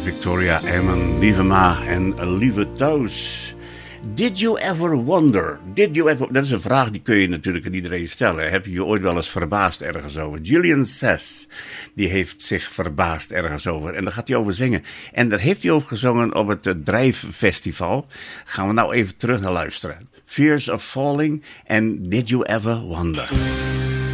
Victoria Eamon, lieve ma en lieve thuis. Did you ever wonder? Dat is een vraag die kun je natuurlijk aan iedereen stellen. Heb je je ooit wel eens verbaasd ergens over? Gillian Sass, die heeft zich verbaasd ergens over. En daar gaat hij over zingen. En daar heeft hij over gezongen op het Drijffestival. Gaan we nou even terug naar luisteren. Fears of Falling en Did You Ever Wonder?